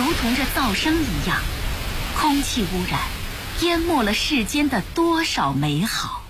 如同这噪声一样，空气污染淹没了世间的多少美好。